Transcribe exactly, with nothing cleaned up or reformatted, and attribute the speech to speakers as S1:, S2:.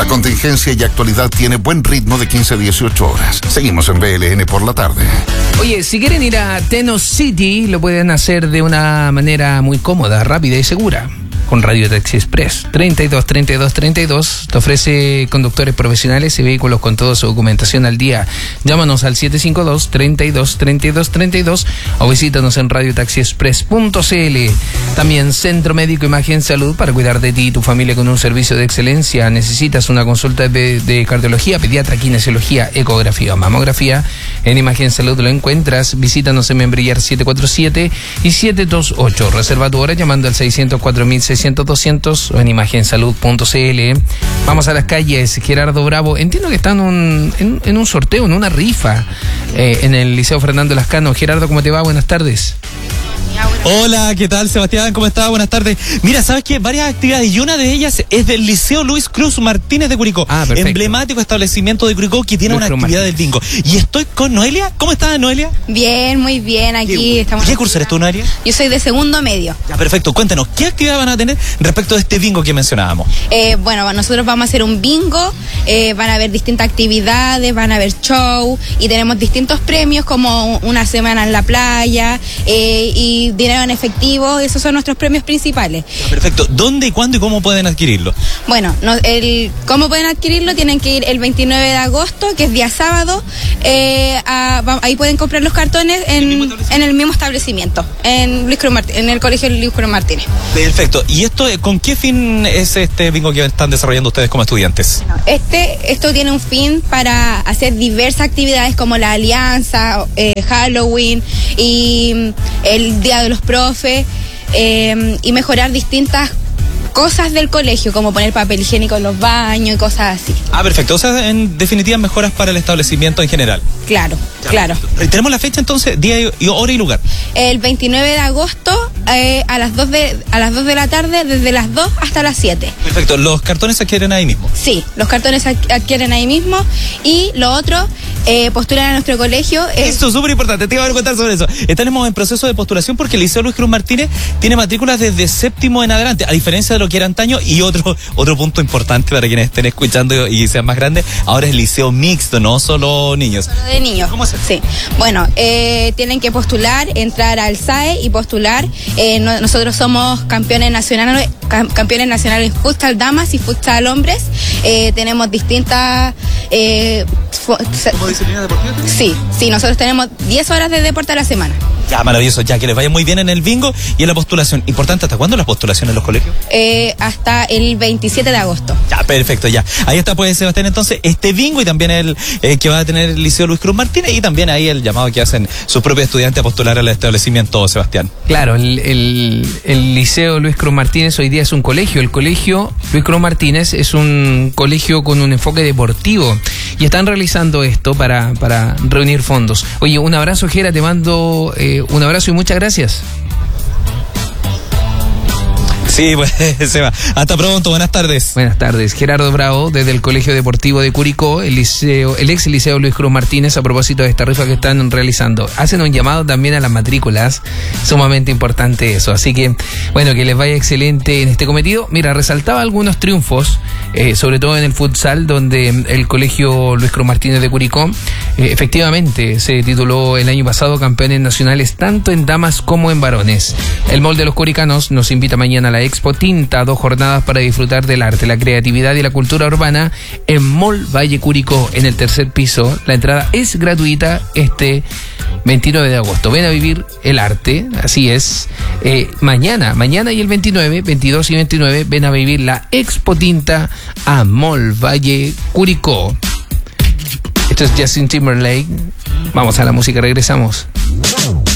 S1: La contingencia y actualidad tiene buen ritmo de quince a dieciocho horas. Seguimos en B L N por la tarde.
S2: Oye, si quieren ir a Tenos City, lo pueden hacer de una manera muy cómoda, rápida y segura. Con Radio Taxi Express. treinta y dos, treinta y dos, treinta y dos te ofrece conductores profesionales y vehículos con toda su documentación al día. Llámanos al siete cinco dos, treinta y dos, treinta y dos, treinta y dos o visítanos en radio taxi express punto c l. También Centro Médico Imagen Salud para cuidar de ti y tu familia con un servicio de excelencia. Necesitas una consulta de, de cardiología, pediatra, kinesiología, ecografía o mamografía. En Imagen Salud lo encuentras. Visítanos en Membrillar siete cuatro siete y siete dos ocho. Reserva tu hora llamando al seiscientos cuatro mil seiscientos doscientos o en imagen salud punto c l. Vamos a las calles. Gerardo Bravo, entiendo que están un, en, en un sorteo, en una rifa eh, en el Liceo Fernando Lascano. Gerardo, ¿cómo te va? Buenas tardes.
S3: Hola, ¿qué tal, Sebastián? ¿Cómo estás? Buenas tardes. Mira, ¿sabes qué? Varias actividades y una de ellas es del Liceo Luis Cruz Martínez de Curicó.
S2: Ah, perfecto.
S3: Emblemático establecimiento de Curicó que tiene
S2: Luis
S3: una
S2: Cruz
S3: actividad
S2: Martínez.
S3: del bingo. Y estoy con Noelia. ¿Cómo estás, Noelia?
S4: Bien, muy bien, aquí
S3: ¿Qué,
S4: estamos.
S3: ¿Qué curso eres tú, Noelia?
S4: Yo soy de segundo medio.
S3: Ya, perfecto. Cuéntanos, ¿qué actividad van a tener respecto de este bingo que mencionábamos?
S4: Eh, bueno, nosotros vamos a hacer un bingo, eh, van a haber distintas actividades, van a haber show y tenemos distintos premios como una semana en la playa eh, y dinero en efectivo. Esos son nuestros premios principales.
S3: Ya, perfecto. ¿Dónde, cuándo y cómo pueden adquirirlo?
S4: Bueno, no, el, ¿cómo pueden adquirirlo? Tienen que ir el veintinueve de agosto, que es día sábado. Eh, a, va- ahí pueden comprar los cartones en,
S3: ¿El mismo establecimiento?
S4: en el mismo establecimiento, en, Luis Cruz Martí- en el colegio Luis Cruz Martínez.
S3: Perfecto. ¿Y esto, eh, con qué fin es este bingo que están desarrollando ustedes como estudiantes?
S4: Este, esto tiene un fin para hacer diversas actividades como la alianza, eh, Halloween y mm, el Día de los Profes eh, y mejorar distintas cosas del colegio como poner papel higiénico en los baños y cosas así.
S3: Ah, perfecto. O sea, en definitiva, mejoras para el establecimiento en general.
S4: Claro, claro.
S3: Tenemos la fecha entonces, día y y hora y lugar.
S4: El veintinueve de agosto eh, a las dos de a las dos de la tarde, desde las dos hasta las siete.
S3: Perfecto. Los cartones se adquieren ahí mismo.
S4: Sí, los cartones ad- adquieren ahí mismo y lo otro, eh, postulan a nuestro colegio. eh,
S3: Esto es súper importante, te iba a contar sobre eso. Estamos en proceso de postulación porque el Liceo Luis Cruz Martínez tiene matrículas desde séptimo en adelante, a diferencia de lo que era antaño. Y otro otro punto importante para quienes estén escuchando y sean más grandes, ahora es el liceo mixto, no solo niños.
S4: Solo de niños.
S3: ¿Cómo es eso?
S4: Sí. Bueno, eh, tienen que postular, entrar al S A E y postular. Eh, no- nosotros somos campeones nacionales, cam- campeones nacionales en futsal damas y futsal hombres. Eh, tenemos distintas. Eh, fu- se-
S3: ¿Como disciplina deportiva?
S4: sí, sí, nosotros tenemos diez horas de deporte a la semana.
S3: Ya, maravilloso, ya que les vaya muy bien en el bingo y en la postulación. Importante, ¿hasta cuándo las postulaciones en los colegios?
S4: Eh, hasta el veintisiete de agosto.
S3: Ya, perfecto, ya. Ahí está, pues, Sebastián, entonces, este bingo y también el eh, que va a tener el Liceo Luis Cruz Martínez y también ahí el llamado que hacen sus propios estudiantes a postular al establecimiento, Sebastián.
S2: Claro, el, el, el Liceo Luis Cruz Martínez hoy día es un colegio. El colegio Luis Cruz Martínez es un colegio con un enfoque deportivo y están realizando esto para, para reunir fondos. Oye, un abrazo, Gera, te mando eh, un abrazo y muchas gracias.
S3: Sí, pues, Seba. Hasta pronto, buenas tardes.
S2: Buenas tardes, Gerardo Bravo, desde el Colegio Deportivo de Curicó, el liceo, el ex liceo Luis Cruz Martínez, a propósito de esta rifa que están realizando. Hacen un llamado también a las matrículas, sumamente importante eso. Así que, bueno, que les vaya excelente en este cometido. Mira, resaltaba algunos triunfos, eh, sobre todo en el futsal, donde el Colegio Luis Cruz Martínez de Curicó, eh, efectivamente, se tituló el año pasado campeones nacionales tanto en damas como en varones. El Mall de los Curicanos nos invita mañana a la Expo Tinta, dos jornadas para disfrutar del arte, la creatividad y la cultura urbana en Mall Valle Curicó, en el tercer piso. La entrada es gratuita este veintinueve de agosto. Ven a vivir el arte, así es. Eh, mañana, mañana y el veintinueve, veintidós y veintinueve, ven a vivir la Expo Tinta a Mall Valle Curicó. Esto es Justin Timberlake. Vamos a la música, regresamos.